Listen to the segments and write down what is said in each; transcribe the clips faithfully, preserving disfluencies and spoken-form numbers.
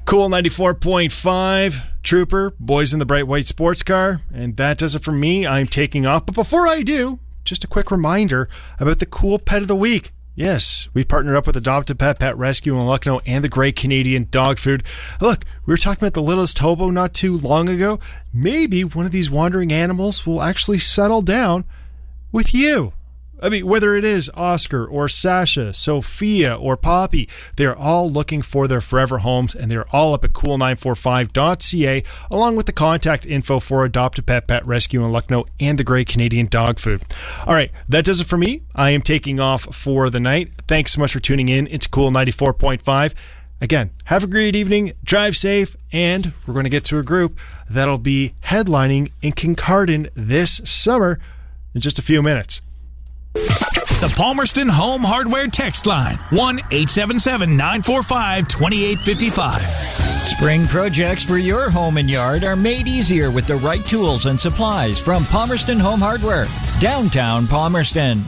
Cool ninety-four point five, Trooper, boys in the bright white sports car. And that does it for me. I'm taking off. But before I do, just a quick reminder about the Cool Pet of the Week. Yes, we partnered up with Adopt a Pet Pet Rescue in Lucknow and the Great Canadian Dog Food. Look, we were talking about the littlest hobo not too long ago. Maybe one of these wandering animals will actually settle down with you. I mean, whether it is Oscar or Sasha, Sophia or Poppy, they're all looking for their forever homes, and they're all up at cool nine four five dot c a, along with the contact info for Adopt a Pet Pet Rescue in Lucknow and the Great Canadian Dog Food. All right, that does it for me. I am taking off for the night. Thanks so much for tuning in. It's Cool ninety-four point five. Again, have a great evening, drive safe, and we're going to get to a group that'll be headlining in Kincardine this summer in just a few minutes. The Palmerston Home Hardware text line, one eight seven seven, nine four five, two eight five five. Spring projects for your home and yard are made easier with the right tools and supplies from Palmerston Home Hardware, downtown Palmerston.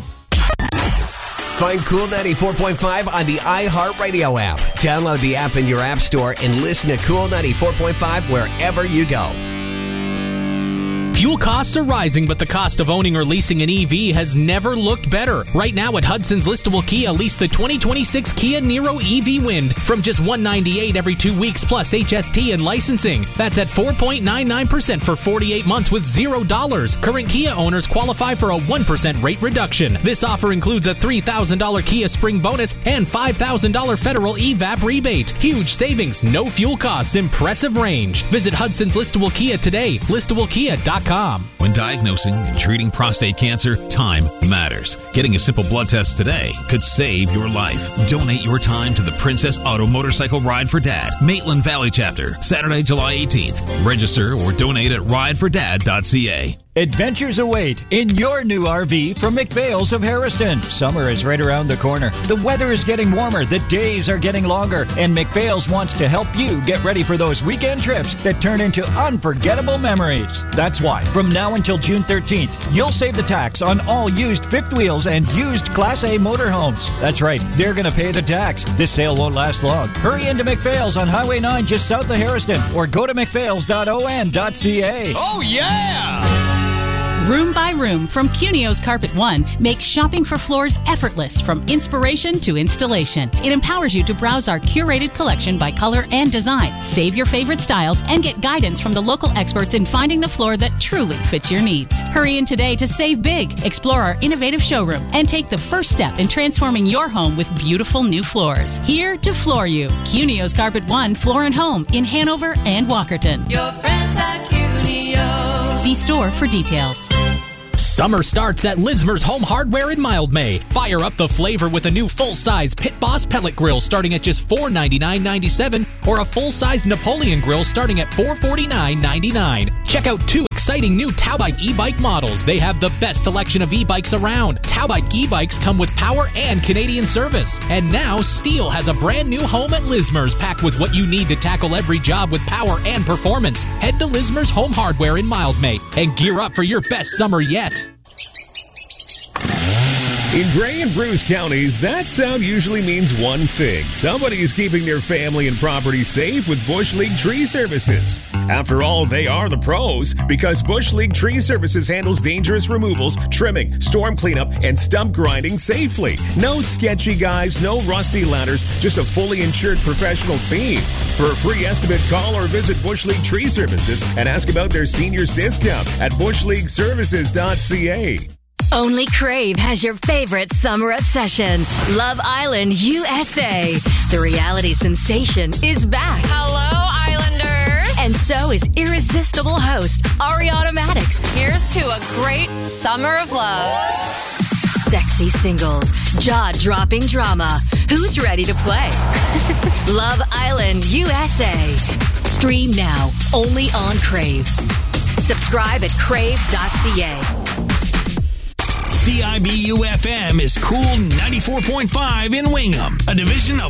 Find Cool ninety-four point five on the iHeartRadio app. Download the app in your app store and listen to Cool ninety-four point five wherever you go. Fuel costs are rising, but the cost of owning or leasing an E V has never looked better. Right now at Hudson's Listable Kia, lease the twenty twenty-six Kia Niro E V Wind from just one hundred ninety-eight dollars every two weeks plus H S T and licensing. That's at four point nine nine percent for forty-eight months with zero dollars. Current Kia owners qualify for a one percent rate reduction. This offer includes a three thousand dollars Kia Spring bonus and five thousand dollars federal E V A P rebate. Huge savings, no fuel costs, impressive range. Visit Hudson's Listable Kia today, listable kia dot com. When diagnosing and treating prostate cancer, time matters. Getting a simple blood test today could save your life. Donate your time to the Princess Auto Motorcycle Ride for Dad, Maitland Valley Chapter, Saturday, July eighteenth. Register or donate at ride for dad dot c a. Adventures await in your new R V from McPhail's of Harrison. Summer is right around the corner. The weather is getting warmer. The days are getting longer. And McPhail's wants to help you get ready for those weekend trips that turn into unforgettable memories. That's why, from now until June thirteenth, you'll save the tax on all used fifth wheels and used Class A motorhomes. That's right. They're going to pay the tax. This sale won't last long. Hurry into McPhail's on Highway nine just south of Harrison or go to mcphails dot o n dot c a. Oh, yeah! Room by Room from Cunio's Carpet One makes shopping for floors effortless from inspiration to installation. It empowers you to browse our curated collection by color and design, save your favorite styles, and get guidance from the local experts in finding the floor that truly fits your needs. Hurry in today to save big, explore our innovative showroom, and take the first step in transforming your home with beautiful new floors. Here to floor you. Cunio's Carpet One Floor and Home in Hanover and Walkerton. Your friends at Cunio. See store for details. Summer starts at Lismer's Home Hardware in Mildmay. Fire up the flavor with a new full-size Pit Boss pellet grill starting at just four hundred ninety-nine dollars and ninety-seven cents or a full-size Napoleon grill starting at four hundred forty-nine dollars and ninety-nine cents. Check out two exciting new Towbike e-bike models. They have the best selection of e-bikes around. Towbike e-bikes come with power and Canadian service. And now Steel has a brand new home at Lismer's packed with what you need to tackle every job with power and performance. Head to Lismer's Home Hardware in Mildmay and gear up for your best summer yet. In Gray and Bruce counties, that sound usually means one thing. Somebody's keeping their family and property safe with Bush League Tree Services. After all, they are the pros, because Bush League Tree Services handles dangerous removals, trimming, storm cleanup, and stump grinding safely. No sketchy guys, no rusty ladders, just a fully insured professional team. For a free estimate, call or visit Bush League Tree Services and ask about their seniors discount at bush league services dot c a. Only Crave has your favorite summer obsession, Love Island U S A. The reality sensation is back. Hello, Islanders. And so is irresistible host Ariana Maddox. Here's to a great summer of love. Sexy singles, jaw-dropping drama. Who's ready to play? Love Island U S A. Stream now, only on Crave. Subscribe at crave dot c a. C I B U F M is Cool ninety-four point five in Wingham, a division of